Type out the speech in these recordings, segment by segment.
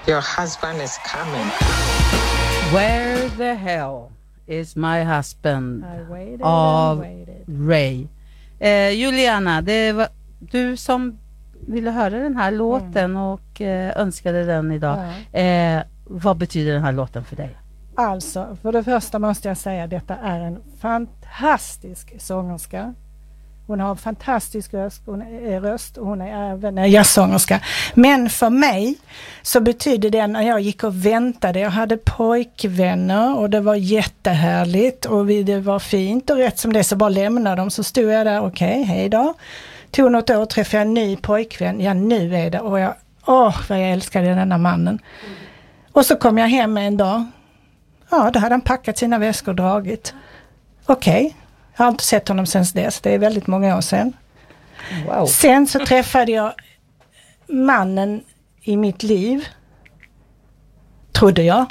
Your husband is coming. Where the hell is my husband? I waited Av and waited. Ray. Juliana, det var du som ville höra den här låten och önskade den idag. Ja. Vad betyder den här låten för dig? Alltså, för det första måste jag säga att detta är en fantastisk sångerska. Hon har en fantastisk röst och hon är även jazzsångerska. Men för mig så betyder det när jag gick och väntade. Jag hade pojkvänner och det var jättehärligt och det var fint och rätt som det så bara lämnade dem. Så stod jag där, okej, hej då. Tog något år och träffade en ny pojkvän. Ja, nu är det. Och vad jag älskade denna mannen. Och så kom jag hem en dag. Ja, då hade han packat sina väskor och dragit. Okej. Jag har inte sett honom sedan dess. Det är väldigt många år sedan. Wow. Sen så träffade jag mannen i mitt liv. Trodde jag.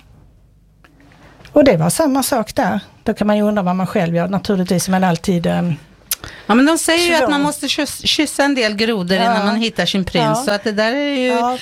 Och det var samma sak där. Då kan man ju undra vad man själv gör. Naturligtvis är man alltid... Ja, men de säger ju att man måste kyssa en del grodor innan man hittar sin prins. Ja. Så att det där är ju... Ja,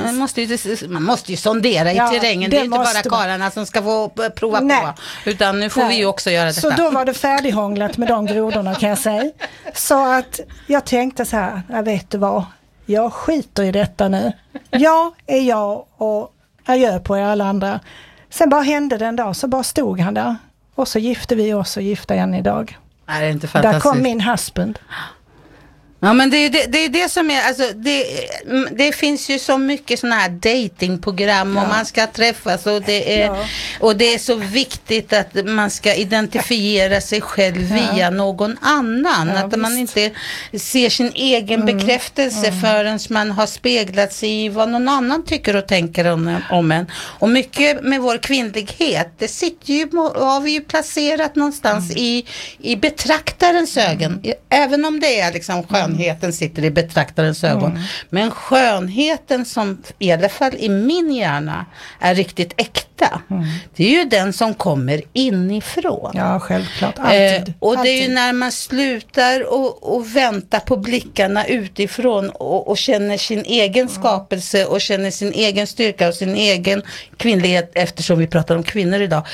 man måste ju sondera i terrängen. Det är inte bara karlarna som ska få prova på. Utan nu får vi ju också göra detta. Så då var det färdighånglat med de grodorna, kan jag säga. Så att jag tänkte så här, jag vet du vad, jag skiter i detta nu. Jag är jag och jag gör på er alla andra. Sen bara hände det en dag, så bara stod han där. Och så gifte vi oss och gifta igen idag. Nej, det är inte fantastiskt. Där kom min husband. Ja, men det är det som är, alltså det finns ju så mycket såna här datingprogram och man ska träffas och det är så viktigt att man ska identifiera sig själv via någon annan, att man inte ser sin egen bekräftelse förrän man har speglat sig i vad någon annan tycker och tänker om en. Och mycket med vår kvinnlighet, det sitter ju, har vi ju placerat någonstans i betraktarens ögon, även om det är liksom skönheten sitter i betraktarens ögon. Men skönheten som i alla fall i min hjärna är riktigt äkta. Det är ju den som kommer inifrån. Ja, självklart. Alltid. Och det är ju när man slutar och vänta på blickarna utifrån och känner sin egen skapelse och känner sin egen styrka och sin egen kvinnlighet, eftersom vi pratar om kvinnor idag.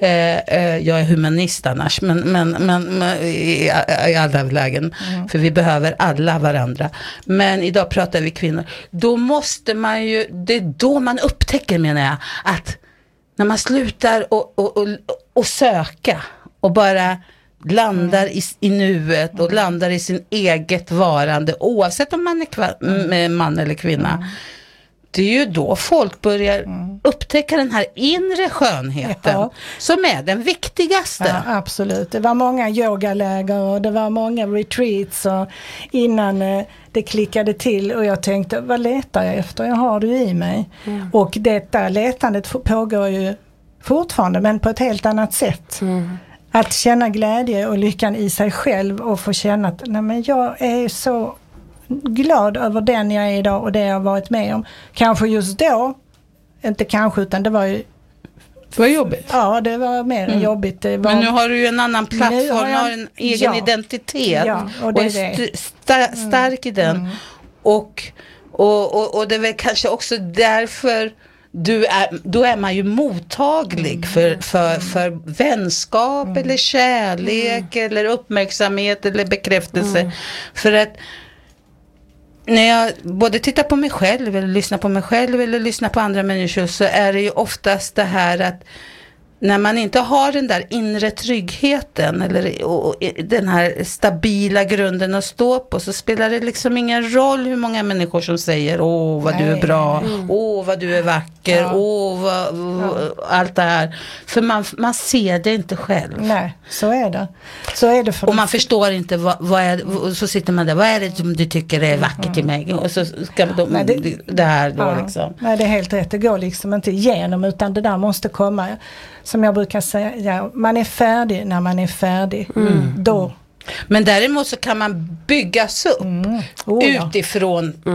Jag är humanist annars, men i alla lägen. För vi behöver alla varandra. Men idag pratar vi kvinnor. Då måste man ju, det är då man upptäcker, menar jag, att när man slutar och söka och bara landar i nuet och landar i sin eget varande, oavsett om man är man eller kvinna. Det är ju då folk börjar upptäcka den här inre skönheten som är den viktigaste. Ja, absolut. Det var många yogaläger och det var många retreats och innan det klickade till och jag tänkte, vad letar jag efter? Jag har det i mig. Och detta letandet pågår ju fortfarande, men på ett helt annat sätt. Att känna glädje och lyckan i sig själv och få känna att nej, men jag är så glad över den jag är idag och det jag har varit med om. Kanske just då, inte kanske, utan det var ju... Det var jobbigt. Ja, det var mer än jobbigt. Det var... Men nu har du ju en annan plattform, har en egen identitet och är stark i den. Och det är väl kanske också därför då är man ju mottaglig för vänskap eller kärlek eller uppmärksamhet eller bekräftelse. För att när jag både tittar på mig själv eller lyssnar på mig själv eller lyssnar på andra människor, så är det ju oftast det här att när man inte har den där inre tryggheten eller den här stabila grunden att stå på, så spelar det liksom ingen roll hur många människor som säger vad du är bra, vad du är vacker, allt det här. För man ser det inte själv. Nej, så är det. Så är det för och man förstår inte vad är, så sitter man där, vad är det som du tycker är vackert i mig? Och så ska det här då liksom. Nej, det är helt rätt. Det går liksom inte igenom, utan det där måste komma. Som jag brukar säga, man är färdig när man är färdig. Då. Men däremot så kan man byggas upp utifrån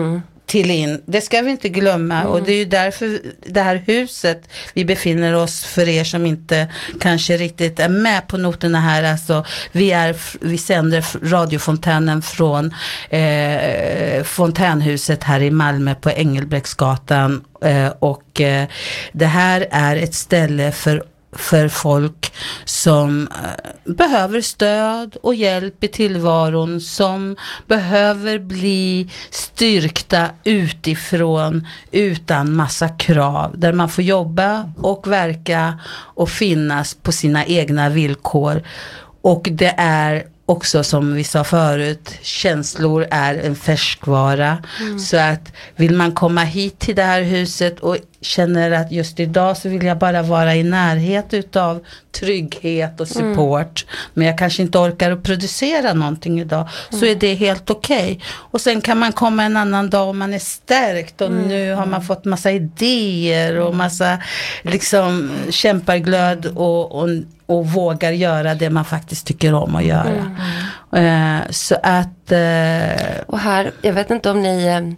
till in. Det ska vi inte glömma. Och det är ju därför det här huset vi befinner oss, för er som inte kanske riktigt är med på noterna här. Alltså, vi sänder radiofontänen från fontänhuset här i Malmö på Engelbrektsgatan. Och det här är ett ställe för folk som behöver stöd och hjälp i tillvaron, som behöver bli styrkta utifrån utan massa krav, där man får jobba och verka och finnas på sina egna villkor. Och det är också, som vi sa förut, känslor är en färskvara. Så att vill man komma hit till det här huset och känner att just idag så vill jag bara vara i närhet utav trygghet och support, men jag kanske inte orkar att producera någonting idag, så är det helt okej. Och sen kan man komma en annan dag och man är stärkt och nu har man fått massa idéer och massa liksom kämparglöd och vågar göra det man faktiskt tycker om att göra. Så att och här, jag vet inte om ni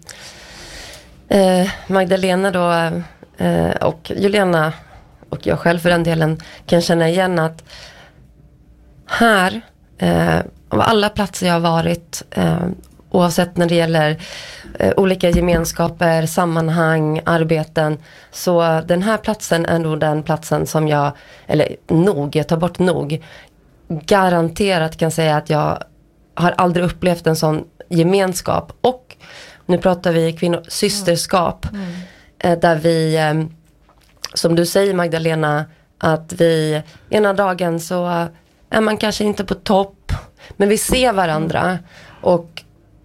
Magdalena då och Juliana och jag själv för den delen kan känna igen att här av alla platser jag har varit, oavsett när det gäller olika gemenskaper, sammanhang, arbeten, så den här platsen är nog den platsen som jag tar bort garanterat kan säga att jag har aldrig upplevt en sån gemenskap. Och nu pratar vi systerskap, där vi, som du säger Magdalena, att vi ena dagen så är man kanske inte på topp, men vi ser varandra och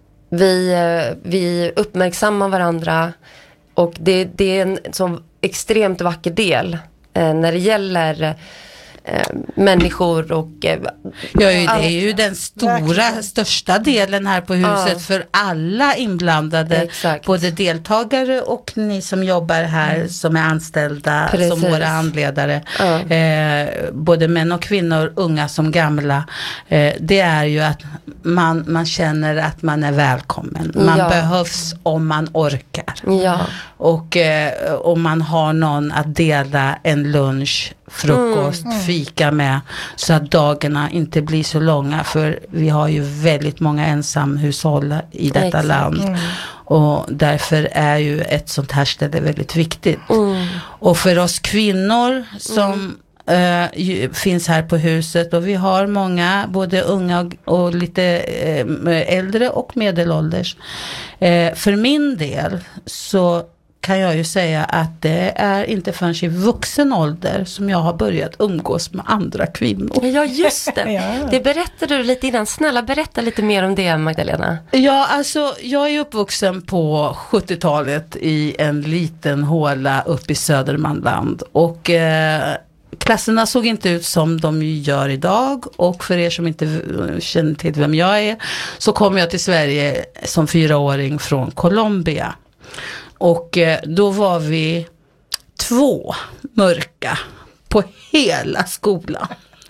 vi uppmärksammar varandra, och det är en sån extremt vacker del när det gäller människor och det är ju den största delen här på huset för alla inblandade. Exakt. Både deltagare och ni som jobbar här som är anställda. Precis. Som våra handledare, både män och kvinnor, unga som gamla. Det är ju att man känner att man är välkommen, man behövs om man orkar, och om man har någon att dela en lunch, frukost, fika med, så att dagarna inte blir så långa, för vi har ju väldigt många ensamhushåll i detta land, och därför är ju ett sånt här ställe väldigt viktigt. Och för oss kvinnor som finns här på huset, och vi har många, både unga och lite äldre och medelålders. För min del så kan jag ju säga att det är inte förrän i vuxen ålder som jag har börjat umgås med andra kvinnor. Ja, just det. Det berättade du lite innan. Snälla, berätta lite mer om det, Magdalena. Ja, alltså jag är uppvuxen på 70-talet i en liten håla uppe i Södermanland, och klasserna såg inte ut som de gör idag, och för er som inte känner till vem jag är, så kom jag till Sverige som 4-åring från Colombia. Och då var vi 2 mörka på hela skolan.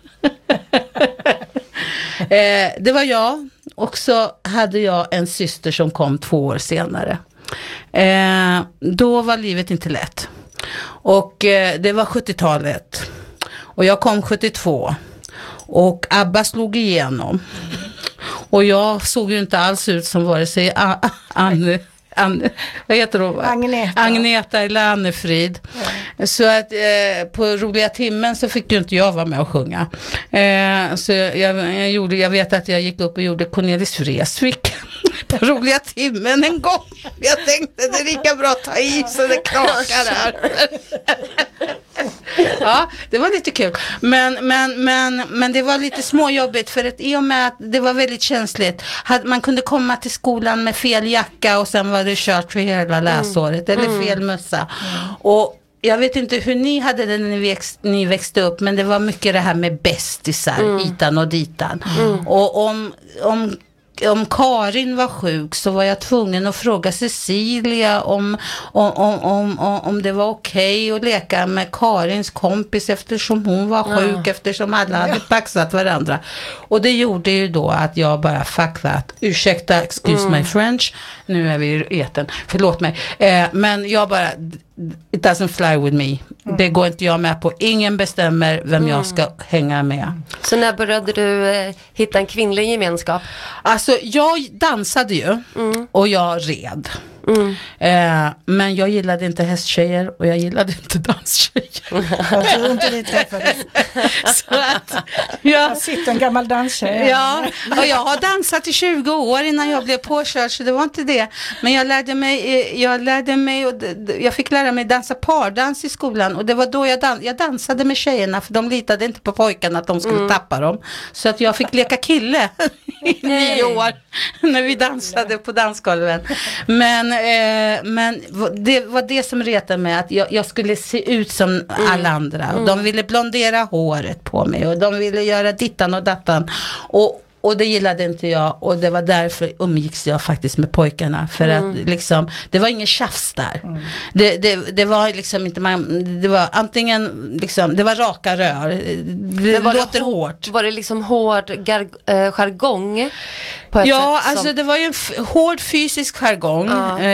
Det var jag, och så hade jag en syster som kom 2 år senare. Då var livet inte lätt. Och det var 70-talet. Och jag kom 72. Och ABBA slog igenom. Och jag såg ju inte alls ut som vare sig vad heter hon? Agneta eller Annefrid. Så att på roliga timmen så fick ju inte jag vara med och sjunga. Så jag vet att jag gick upp och gjorde Cornelis Vreeswijk på roliga timmen en gång. Jag tänkte det är lika bra att ta i så det knakar här. Ja, det var lite kul. Men det var lite småjobbigt, för att i och med att det var väldigt känsligt. Man kunde komma till skolan med fel jacka och sen var det kört för hela läsåret, eller fel mössa. Och jag vet inte hur ni hade det när ni växte upp, men det var mycket det här med bästisar, hitan och ditan. Och om om Karin var sjuk så var jag tvungen att fråga Cecilia om det var okej att leka med Karins kompis eftersom hon var sjuk, eftersom alla hade paxat varandra. Och det gjorde ju då att jag bara fuck that. Ursäkta, excuse my French. Nu är vi i eten. Förlåt mig. Men jag bara, it doesn't fly with me. Det går inte jag med på. Ingen bestämmer vem jag ska hänga med. Så när började du hitta en kvinnlig gemenskap? Alltså jag dansade ju och jag red. Men jag gillade inte hästtjejer och jag gillade inte danstjejer. Jag tror inte vi träffades. Så att jag sitter en gammal danstjej. Ja, och jag har dansat i 20 år innan jag blev påkörd, så det var inte det. Men jag lärde mig och jag fick lära mig dansa pardans i skolan, och det var då jag dansade med tjejerna, för de litade inte på pojkarna att de skulle tappa dem. Så att jag fick leka kille i 9 år när vi dansade på dansgolven. Men det var det som retade mig, att jag skulle se ut som alla andra. Och de ville blondera håret på mig och de ville göra dittan och dattan. Och det gillade inte jag, och det var därför umgicks jag faktiskt med pojkarna, för att liksom, det var ingen tjafs där. Det var liksom inte det var antingen liksom, det var raka rör. Det låter hårt. Var det liksom hård jargong? Ja, alltså det var ju en hård fysisk jargong.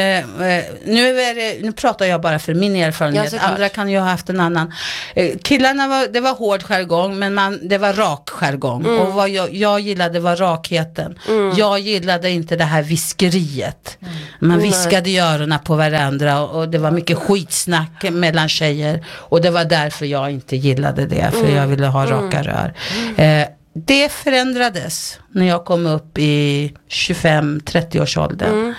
Nu pratar jag bara för min erfarenhet. Andra kan ju ha haft en annan. Killarna det var hård jargong, men det var rak jargong. Och vad jag gillade var rakheten. Jag gillade inte det här viskeriet. Man viskade i öronen på varandra, och det var mycket skitsnack mellan tjejer, och det var därför jag inte gillade det, för jag ville ha raka rör. Det förändrades när jag kom upp i 25-30 års åldern.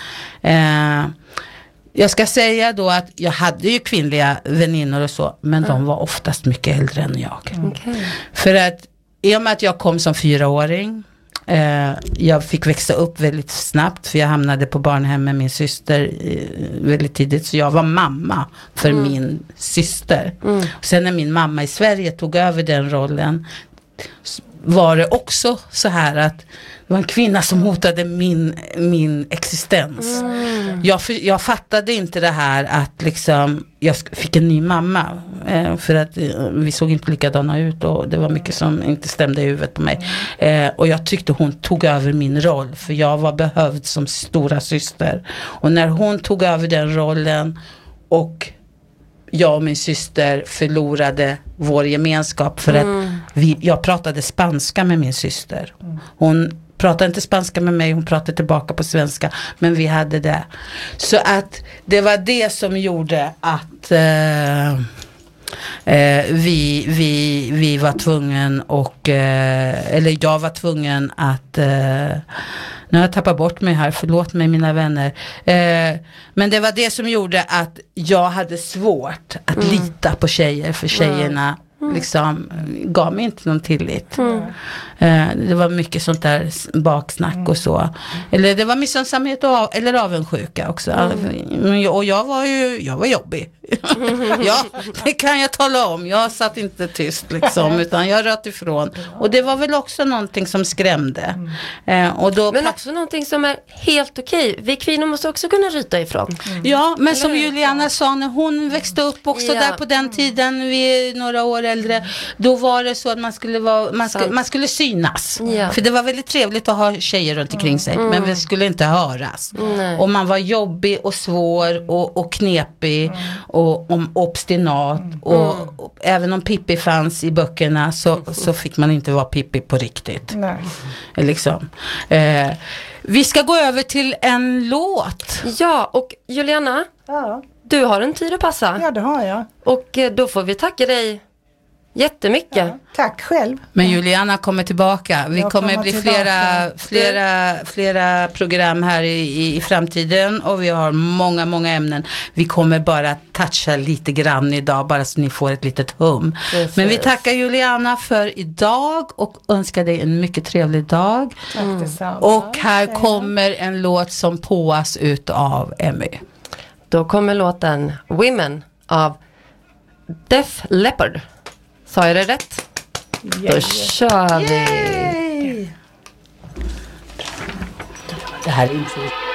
Jag ska säga då att jag hade ju kvinnliga väninnor och så, men de var oftast mycket äldre än jag. För att i och med att jag kom som 4-åring, jag fick växa upp väldigt snabbt, för jag hamnade på barnhem med min syster väldigt tidigt, så jag var mamma för min syster. Och sen när min mamma i Sverige tog över den rollen, var det också så här att det var en kvinna som hotade min existens. Jag fattade inte det här att liksom jag fick en ny mamma, för att vi såg inte likadana ut, och det var mycket som inte stämde i huvudet på mig. Och jag tyckte hon tog över min roll, för jag var behövd som stora syster. Och när hon tog över den rollen och jag och min syster förlorade vår gemenskap, för att jag pratade spanska med min syster. Hon pratade inte spanska med mig, hon pratade tillbaka på svenska, men vi hade det. Så att det var det som gjorde att vi var tvungen, eller jag var tvungen att nu har jag tappat bort mig här, förlåt mig mina vänner. Men det var det som gjorde att jag hade svårt att lita på tjejer, för tjejerna liksom gav mig inte någon tillit. Det var mycket sånt där baksnack och så. Eller det var missunnsamhet eller avundsjuka också. Och jag var jobbig. Ja, det kan jag tala om. Jag satt inte tyst liksom, utan jag röt ifrån. Och det var väl också någonting som skrämde. Men också någonting som är helt okej. Vi kvinnor måste också kunna ryta ifrån. Ja, men som Juliana sa, när hon växte upp också där på den tiden, vi är några år äldre, då var det så att man skulle synas. För det var väldigt trevligt att ha tjejer runt omkring sig, men vi skulle inte höras. Och man var jobbig och svår och knepig och obstinat, och även om Pippi fanns i böckerna så fick man inte vara Pippi på riktigt. Nej. Liksom. Vi ska gå över till en låt. Ja, och Juliana, du har en tid att passa. Ja, det har jag. Och då får vi tacka dig jättemycket. Ja, tack själv. Men Juliana kommer tillbaka. Vi kommer bli flera program här i framtiden, och vi har många ämnen. Vi kommer bara toucha lite grann idag, bara så ni får ett litet hum. Precis. Men vi tackar Juliana för idag och önskar dig en mycket trevlig dag. Och här kommer en låt som påas ut av Emmy. Då kommer låten Women av Def Leppard. Sa jag det rätt? Då kör vi! det här intervjun.